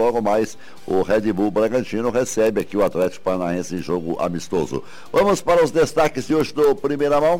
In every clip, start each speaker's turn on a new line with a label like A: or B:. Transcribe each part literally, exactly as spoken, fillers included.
A: logo mais o Red Bull Bragantino recebe aqui o Atlético Paranaense em jogo amistoso. Vamos para os destaques de hoje do Primeira Mão.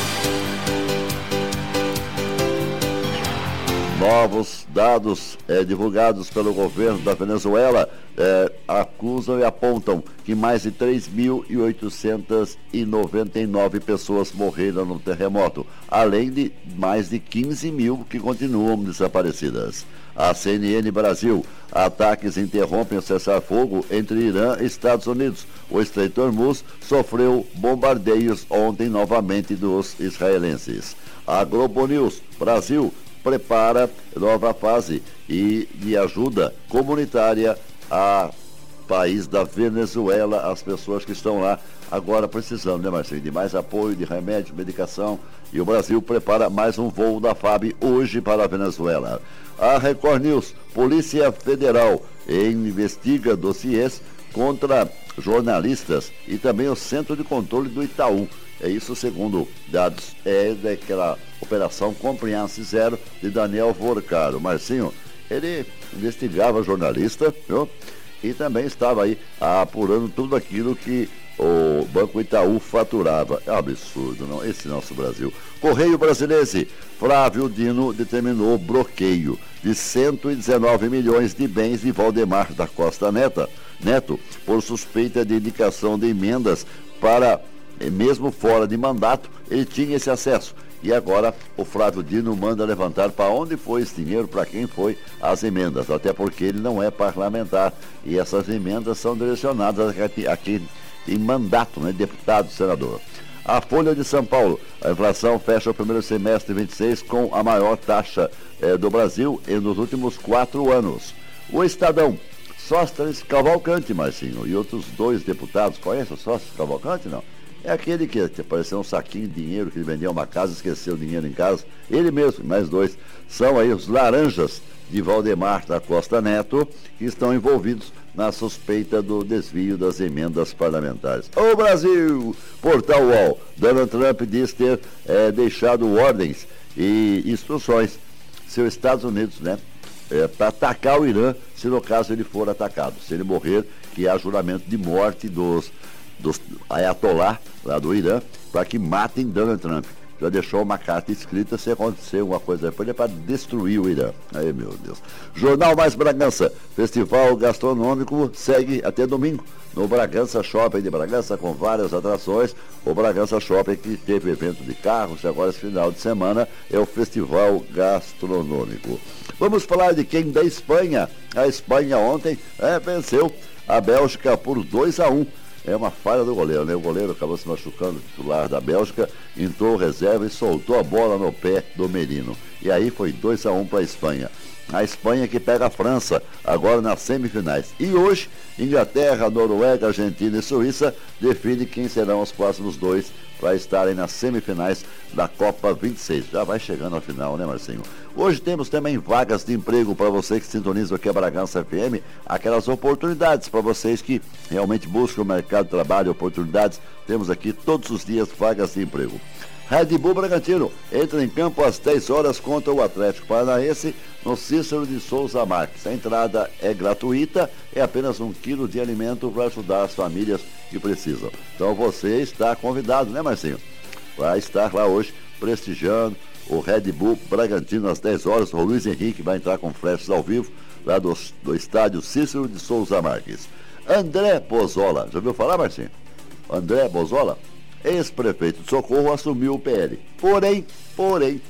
A: Novos dados eh, divulgados pelo governo da Venezuela eh, acusam e apontam que mais de três mil oitocentas e noventa e nove pessoas morreram no terremoto, além de mais de quinze mil que continuam desaparecidas. A C N N Brasil: ataques interrompem o cessar-fogo entre Irã e Estados Unidos. O Estreito Hormuz sofreu bombardeios ontem novamente dos israelenses. A Globo News Brasil prepara nova fase e de ajuda comunitária a país da Venezuela, as pessoas que estão lá agora precisando, né, Marcinho, de mais apoio, de remédio, medicação. E o Brasil prepara mais um voo da F A B hoje para a Venezuela. A Record News: Polícia Federal investiga dossiês contra jornalistas e também o Centro de Controle do Itaú. É isso segundo dados é daquela Operação Compliance Zero de Daniel Vorcaro. Marcinho, ele investigava jornalista, viu? E também estava aí apurando tudo aquilo que o Banco Itaú faturava. É um absurdo, não? Esse nosso Brasil. Correio Brasilense: Flávio Dino determinou bloqueio de cento e dezenove milhões de bens de Valdemar da Costa Neta, Neto por suspeita de indicação de emendas para, mesmo fora de mandato, ele tinha esse acesso. E agora o Flávio Dino manda levantar para onde foi esse dinheiro, para quem foi as emendas, até porque ele não é parlamentar. E essas emendas são direcionadas a quem tem mandato, né? Deputado, senador. A Folha de São Paulo: a inflação fecha o primeiro semestre de vinte e seis com a maior taxa eh, do Brasil nos últimos quatro anos. O Estadão: Sóstenes Cavalcante, Marcinho, e outros dois deputados. Conhece o Sóstenes Cavalcante, não? É aquele que apareceu um saquinho de dinheiro, que ele vendeu uma casa e esqueceu o dinheiro em casa. Ele mesmo, mais dois. São aí os laranjas de Valdemar da Costa Neto, que estão envolvidos na suspeita do desvio das emendas parlamentares. Ô Brasil! Portal U O L: Donald Trump diz ter é, deixado ordens e instruções seus Estados Unidos, né? É, para atacar o Irã, se no caso ele for atacado. Se ele morrer, que há juramento de morte dos dos Ayatollah lá do Irã, para que matem Donald Trump. Já deixou uma carta escrita, se acontecer alguma coisa depois, é para destruir o Irã. Aí, meu Deus. Jornal Mais Bragança: festival gastronômico segue até domingo no Bragança Shopping de Bragança, com várias atrações. O Bragança Shopping, que teve evento de carros, e agora esse final de semana é o festival gastronômico. Vamos falar de quem? Da Espanha. A Espanha ontem é, venceu a Bélgica por dois a um. É uma falha do goleiro, né? O goleiro acabou se machucando, o titular da Bélgica, entrou reserva e soltou a bola no pé do Merino. E aí foi dois a um para a Espanha. A Espanha que pega a França, agora nas semifinais. E hoje, Inglaterra, Noruega, Argentina e Suíça definem quem serão os próximos dois para estarem nas semifinais da Copa vinte e seis. Já vai chegando a final, né, Marcinho? Hoje temos também vagas de emprego para você que sintoniza aqui a Bragança F M, aquelas oportunidades para vocês que realmente buscam o mercado de trabalho, oportunidades. Temos aqui todos os dias vagas de emprego. Red Bull Bragantino entra em campo às dez horas contra o Atlético Paranaense no Cícero de Souza Marques. A entrada é gratuita, é apenas um quilo de alimento para ajudar as famílias que precisam. Então você está convidado, né, Marcinho? Vai estar lá hoje prestigiando o Red Bull Bragantino às dez horas. O Luiz Henrique vai entrar com flashes ao vivo lá do, do estádio Cícero de Souza Marques. André Bozola, já ouviu falar, Marcinho? André Bozola, ex-prefeito de Socorro, assumiu o P L. Porém, porém,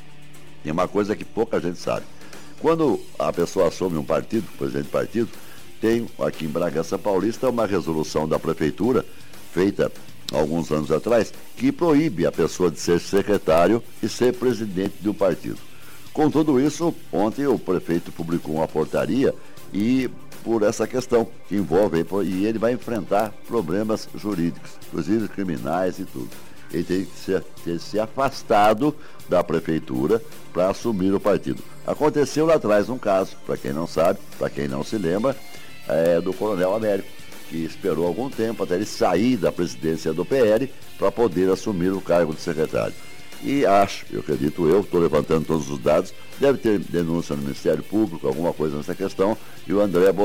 A: tem uma coisa que pouca gente sabe. Quando a pessoa assume um partido, presidente de partido, tem aqui em Bragança Paulista uma resolução da prefeitura, feita alguns anos atrás, que proíbe a pessoa de ser secretário e ser presidente do partido. Com tudo isso, ontem o prefeito publicou uma portaria e por essa questão que envolve, e ele vai enfrentar problemas jurídicos, inclusive criminais e tudo. Ele tem que ser, ter se afastado da prefeitura para assumir o partido. Aconteceu lá atrás um caso, para quem não sabe, para quem não se lembra, é, do Coronel Américo, que esperou algum tempo até ele sair da presidência do P L para poder assumir o cargo de secretário. E acho, eu acredito eu, estou levantando todos os dados, deve ter denúncia no Ministério Público, alguma coisa nessa questão, e o André